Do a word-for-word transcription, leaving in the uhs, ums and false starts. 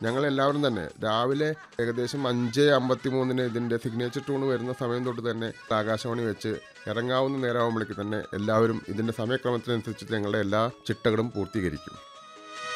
ഞങ്ങളെല്ലാവരും തന്നെ രാവിലെ ഏകദേശം അഞ്ച് അമ്പത്തി മൂന്നിന് ഇതിൻ്റെ സിഗ്നേച്ചർ ട്യൂൺ വരുന്ന സമയം തൊട്ട് തന്നെ ആകാശവാണി വെച്ച് ഇറങ്ങാവുന്ന നേരമാകുമ്പോഴേക്ക് തന്നെ എല്ലാവരും ഇതിൻ്റെ സമയക്രമത്തിനനുസരിച്ച് ഞങ്ങളുടെ എല്ലാ ചിട്ടകളും പൂർത്തീകരിക്കും.